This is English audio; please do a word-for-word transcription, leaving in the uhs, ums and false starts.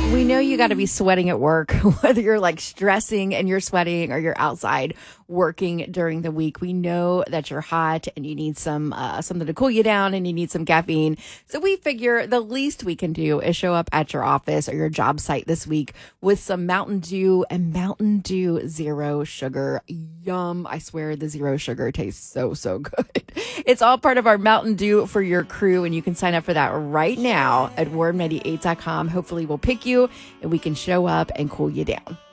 We know you got to be sweating at work, whether you're like stressing and you're sweating or you're outside working during the week. We know that you're hot and you need some uh, something to cool you down and you need some caffeine. So we figure the least we can do is show up at your office or your job site this week with some Mountain Dew and Mountain Dew Zero Sugar. Yum. I swear the zero sugar tastes so, so good. It's all part of our Mountain Dew for your crew, and you can sign up for that right now at warm ninety-eight dot com. Hopefully we'll pick you and we can show up and cool you down.